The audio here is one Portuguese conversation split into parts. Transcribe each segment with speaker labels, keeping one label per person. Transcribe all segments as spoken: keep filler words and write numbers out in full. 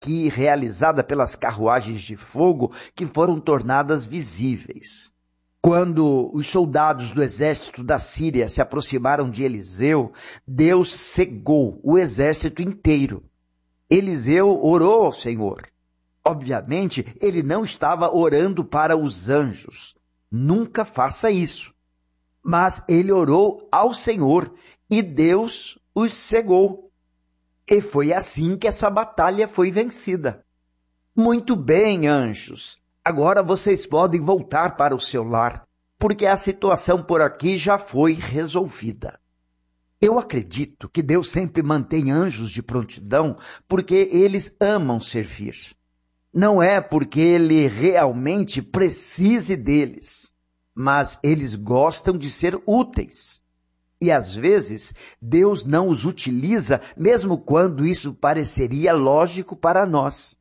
Speaker 1: aqui realizada pelas carruagens de fogo que foram tornadas visíveis. Quando os soldados do exército da Síria se aproximaram de Eliseu, Deus cegou o exército inteiro. Eliseu orou ao Senhor. Obviamente, ele não estava orando para os anjos. Nunca faça isso. Mas ele orou ao Senhor e Deus os cegou. E foi assim que essa batalha foi vencida. Muito bem, anjos. Agora vocês podem voltar para o seu lar, porque a situação por aqui já foi resolvida. Eu acredito que Deus sempre mantém anjos de prontidão porque eles amam servir. Não é porque ele realmente precise deles, mas eles gostam de ser úteis. E às vezes Deus não os utiliza, mesmo quando isso pareceria lógico para nós.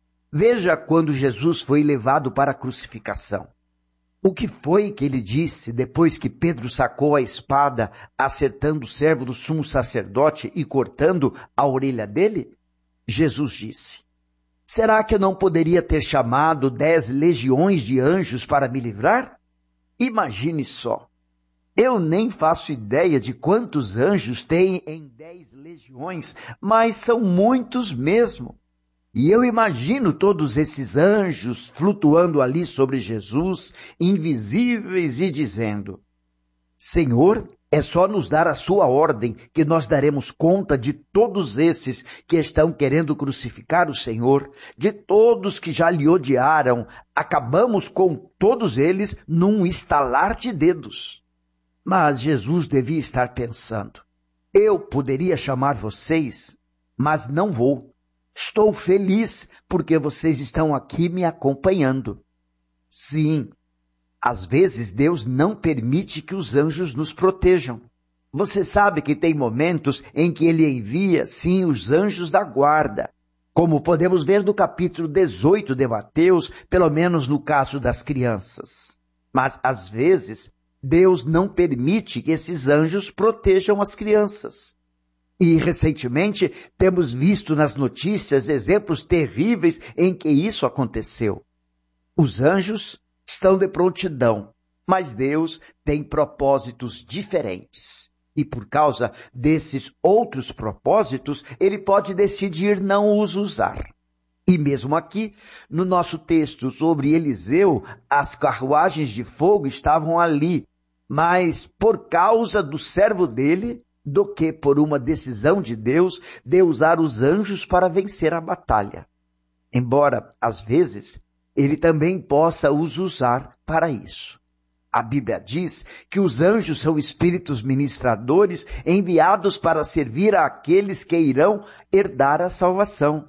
Speaker 1: Veja quando Jesus foi levado para a crucificação. O que foi que ele disse depois que Pedro sacou a espada, acertando o servo do sumo sacerdote e cortando a orelha dele? Jesus disse: será que eu não poderia ter chamado dez legiões de anjos para me livrar? Imagine só. Eu nem faço ideia de quantos anjos tem em dez legiões, mas são muitos mesmo. E eu imagino todos esses anjos flutuando ali sobre Jesus, invisíveis, e dizendo: Senhor, é só nos dar a sua ordem que nós daremos conta de todos esses que estão querendo crucificar o Senhor, de todos que já lhe odiaram. Acabamos com todos eles num estalar de dedos. Mas Jesus devia estar pensando: eu poderia chamar vocês, mas não vou. Estou feliz porque vocês estão aqui me acompanhando. Sim, às vezes Deus não permite que os anjos nos protejam. Você sabe que tem momentos em que ele envia, sim, os anjos da guarda, como podemos ver no capítulo dezoito de Mateus, pelo menos no caso das crianças. Mas às vezes Deus não permite que esses anjos protejam as crianças. E, recentemente, temos visto nas notícias exemplos terríveis em que isso aconteceu. Os anjos estão de prontidão, mas Deus tem propósitos diferentes. E por causa desses outros propósitos, ele pode decidir não os usar. E mesmo aqui, no nosso texto sobre Eliseu, as carruagens de fogo estavam ali, mas por causa do servo dele, do que por uma decisão de Deus de usar os anjos para vencer a batalha. Embora, às vezes, ele também possa os usar para isso. A Bíblia diz que os anjos são espíritos ministradores enviados para servir àqueles que irão herdar a salvação.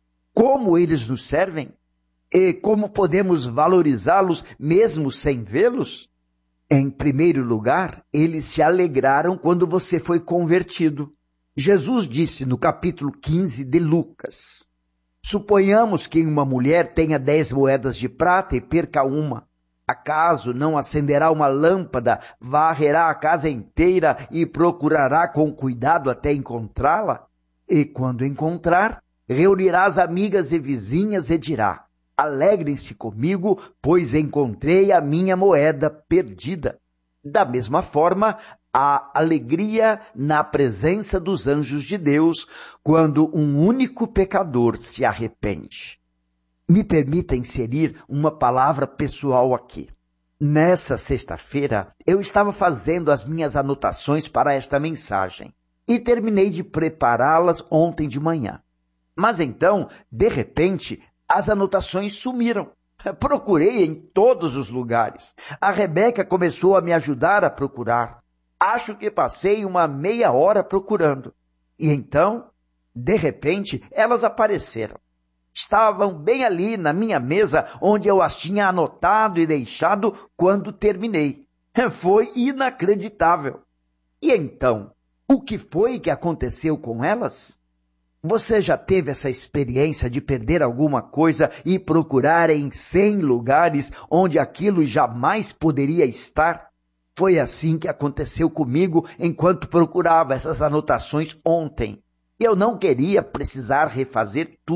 Speaker 1: Como eles nos servem? E como podemos valorizá-los mesmo sem vê-los? Em primeiro lugar, eles se alegraram quando você foi convertido. Jesus disse no capítulo quinze de Lucas: suponhamos que uma mulher tenha dez moedas de prata e perca uma. Acaso não acenderá uma lâmpada, varrerá a casa inteira e procurará com cuidado até encontrá-la? E quando encontrar, reunirá as amigas e vizinhas e dirá: alegrem-se comigo, pois encontrei a minha moeda perdida. Da mesma forma, há alegria na presença dos anjos de Deus quando um único pecador se arrepende. Me permita inserir uma palavra pessoal aqui. Nessa sexta-feira, eu estava fazendo as minhas anotações para esta mensagem e terminei de prepará-las ontem de manhã. Mas então, de repente, as anotações sumiram. Procurei em todos os lugares. A Rebeca começou a me ajudar a procurar. Acho que passei uma meia hora procurando. E então, de repente, elas apareceram. Estavam bem ali na minha mesa, onde eu as tinha anotado e deixado quando terminei. Foi inacreditável. E então, o que foi que aconteceu com elas? Você já teve essa experiência de perder alguma coisa e procurar em cem lugares onde aquilo jamais poderia estar? Foi assim que aconteceu comigo enquanto procurava essas anotações ontem. Eu não queria precisar refazer tudo.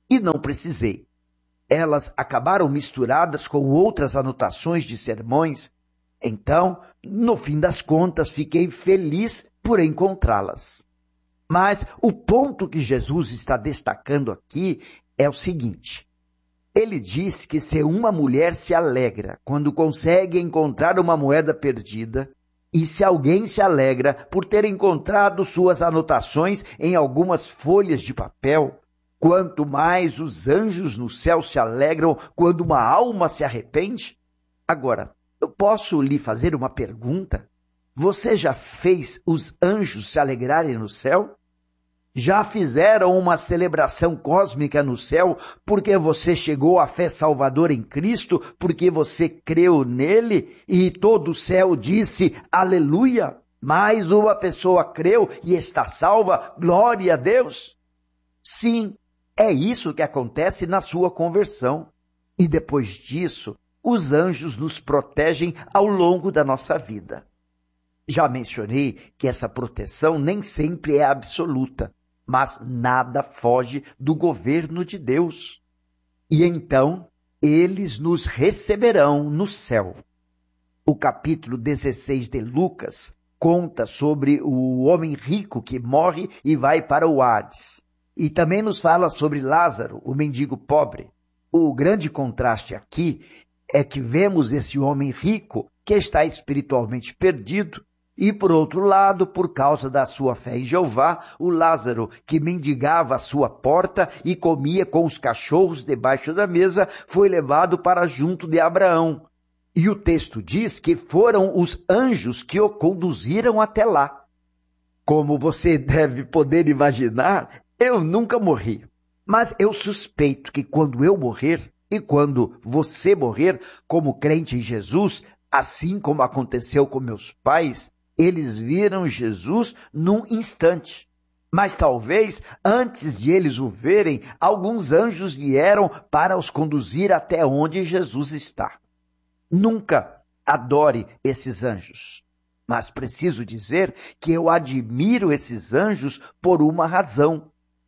Speaker 1: E não precisei. Elas acabaram misturadas com outras anotações de sermões. Então, no fim das contas, fiquei feliz por encontrá-las. Mas o ponto que Jesus está destacando aqui é o seguinte. Ele diz que se uma mulher se alegra quando consegue encontrar uma moeda perdida, e se alguém se alegra por ter encontrado suas anotações em algumas folhas de papel, quanto mais os anjos no céu se alegram quando uma alma se arrepende? Agora, eu posso lhe fazer uma pergunta? Você já fez os anjos se alegrarem no céu? Já fizeram uma celebração cósmica no céu porque você chegou à fé salvadora em Cristo, porque você creu nele e todo o céu disse aleluia? Mais uma pessoa creu e está salva, glória a Deus? Sim, é isso que acontece na sua conversão. E depois disso, os anjos nos protegem ao longo da nossa vida. Já mencionei que essa proteção nem sempre é absoluta, mas nada foge do governo de Deus. E então, eles nos receberão no céu. O capítulo dezesseis de Lucas conta sobre o homem rico que morre e vai para o Hades. E também nos fala sobre Lázaro, o mendigo pobre. O grande contraste aqui é que vemos esse homem rico que está espiritualmente perdido, e por outro lado, por causa da sua fé em Jeová, o Lázaro, que mendigava a sua porta e comia com os cachorros debaixo da mesa, foi levado para junto de Abraão. E o texto diz que foram os anjos que o conduziram até lá. Como você deve poder imaginar, eu nunca morri. Mas eu suspeito que quando eu morrer, e quando você morrer como crente em Jesus, assim como aconteceu com meus pais, eles viram Jesus num instante. Mas talvez, antes de eles o verem, alguns anjos vieram para os conduzir até onde Jesus está. Nunca adore esses anjos. Mas preciso dizer que eu admiro esses anjos por uma razão.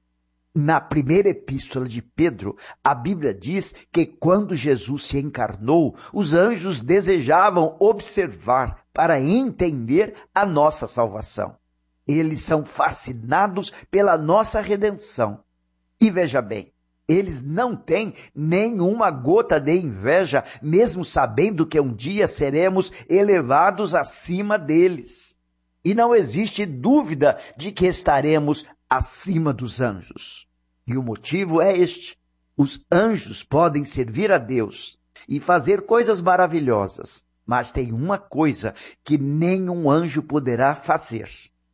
Speaker 1: Na primeira epístola de Pedro, a Bíblia diz que quando Jesus se encarnou, os anjos desejavam observar para entender a nossa salvação. Eles são fascinados pela nossa redenção. E veja bem, eles não têm nenhuma gota de inveja, mesmo sabendo que um dia seremos elevados acima deles. E não existe dúvida de que estaremos acima dos anjos. E o motivo é este. Os anjos podem servir a Deus e fazer coisas maravilhosas, mas tem uma coisa que nenhum anjo poderá fazer: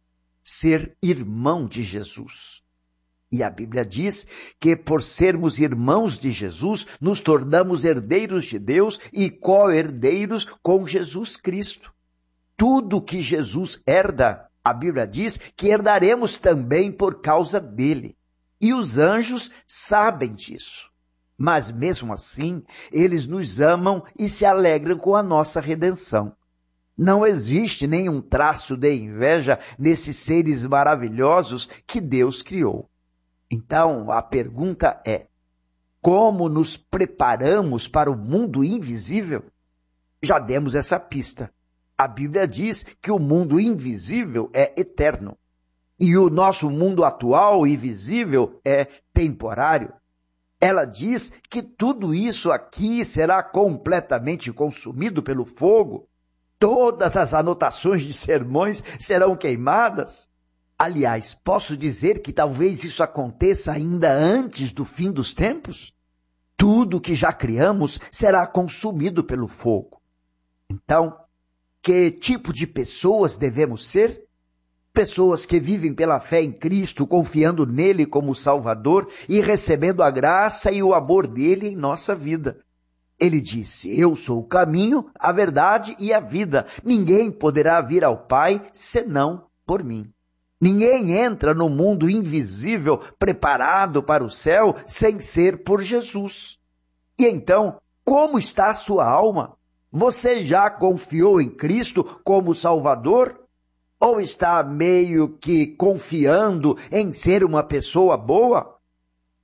Speaker 1: ser irmão de Jesus. E a Bíblia diz que por sermos irmãos de Jesus, nos tornamos herdeiros de Deus e co-herdeiros com Jesus Cristo. Tudo que Jesus herda, a Bíblia diz que herdaremos também por causa dele. E os anjos sabem disso. Mas mesmo assim, eles nos amam e se alegram com a nossa redenção. Não existe nenhum traço de inveja nesses seres maravilhosos que Deus criou. Então, a pergunta é: como nos preparamos para o mundo invisível? Já demos essa pista. A Bíblia diz que o mundo invisível é eterno. E o nosso mundo atual e visível é temporário. Ela diz que tudo isso aqui será completamente consumido pelo fogo. Todas as anotações de sermões serão queimadas. Aliás, posso dizer que talvez isso aconteça ainda antes do fim dos tempos? Tudo que já criamos será consumido pelo fogo. Então, que tipo de pessoas devemos ser? Pessoas que vivem pela fé em Cristo, confiando nele como Salvador e recebendo a graça e o amor dele em nossa vida. Ele disse: eu sou o caminho, a verdade e a vida. Ninguém poderá vir ao Pai senão por mim. Ninguém entra no mundo invisível preparado para o céu sem ser por Jesus. E então, como está a sua alma? Você já confiou em Cristo como Salvador? Ou está meio que confiando em ser uma pessoa boa?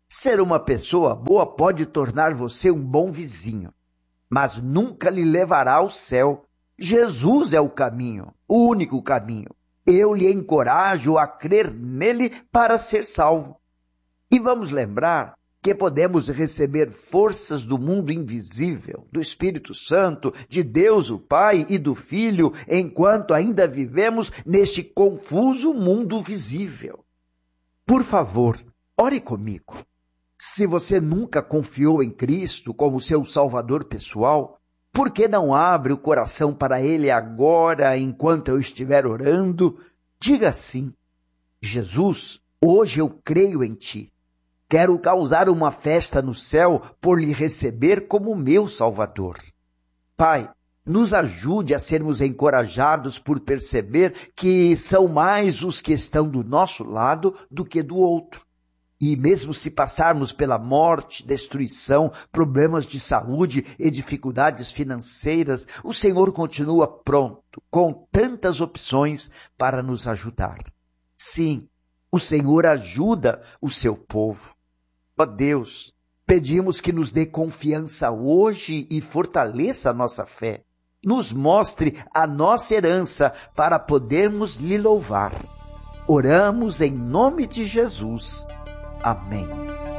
Speaker 1: Ser uma pessoa boa pode tornar você um bom vizinho, mas nunca lhe levará ao céu. Jesus é o caminho, o único caminho. Eu lhe encorajo a crer nele para ser salvo. E vamos lembrar que podemos receber forças do mundo invisível, do Espírito Santo, de Deus o Pai e do Filho, enquanto ainda vivemos neste confuso mundo visível. Por favor, ore comigo. Se você nunca confiou em Cristo como seu Salvador pessoal, por que não abre o coração para Ele agora, enquanto eu estiver orando? Diga assim: Jesus, hoje eu creio em Ti. Quero causar uma festa no céu por lhe receber como meu Salvador. Pai, nos ajude a sermos encorajados por perceber que são mais os que estão do nosso lado do que do outro. E mesmo se passarmos pela morte, destruição, problemas de saúde e dificuldades financeiras, o Senhor continua pronto, com tantas opções para nos ajudar. Sim, o Senhor ajuda o seu povo. Ó Deus, pedimos que nos dê confiança hoje e fortaleça a nossa fé. Nos mostre a nossa herança para podermos lhe louvar. Oramos em nome de Jesus. Amém.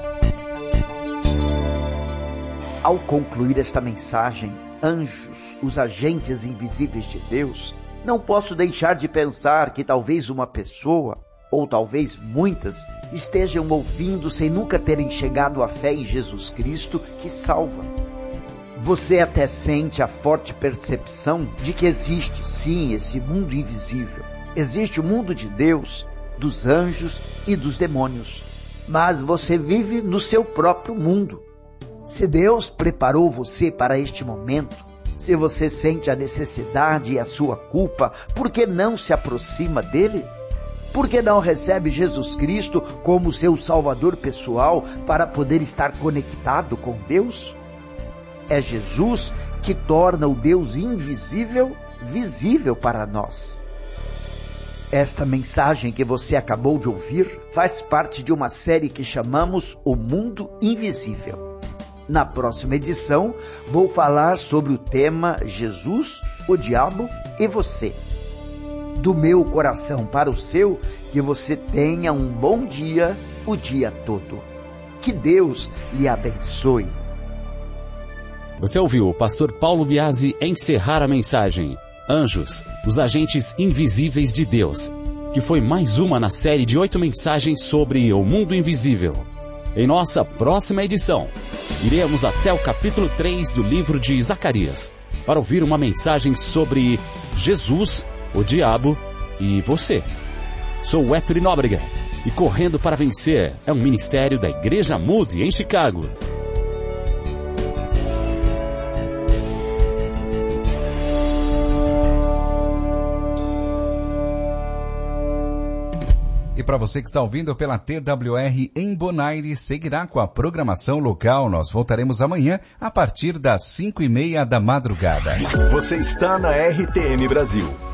Speaker 1: Ao concluir esta mensagem, Anjos, os agentes invisíveis de Deus, não posso deixar de pensar que talvez uma pessoa, ou talvez muitas, estejam ouvindo sem nunca terem chegado à fé em Jesus Cristo que salva. Você até sente a forte percepção de que existe, sim, esse mundo invisível. Existe o mundo de Deus, dos anjos e dos demônios. Mas você vive no seu próprio mundo. Se Deus preparou você para este momento, se você sente a necessidade e a sua culpa, por que não se aproxima dele? Por que não recebe Jesus Cristo como seu Salvador pessoal para poder estar conectado com Deus? É Jesus que torna o Deus invisível visível para nós. Esta mensagem que você acabou de ouvir faz parte de uma série que chamamos O Mundo Invisível. Na próxima edição, vou falar sobre o tema Jesus, o Diabo e Você. Do meu coração para o seu, que você tenha um bom dia o dia todo. Que Deus lhe abençoe.
Speaker 2: Você ouviu o pastor Paulo Biasi encerrar a mensagem Anjos, os agentes invisíveis de Deus, que foi mais uma na série de oito mensagens sobre o mundo invisível. Em nossa próxima edição, iremos até o capítulo três do livro de Zacarias, para ouvir uma mensagem sobre Jesus, o Diabo e Você. Sou o Héctor Nóbrega e Correndo para Vencer é um ministério da Igreja Moody em Chicago.
Speaker 3: E para você que está ouvindo pela T W R em Bonaire, seguirá com a programação local. Nós voltaremos amanhã a partir das cinco e meia da madrugada.
Speaker 4: Você está na R T M Brasil.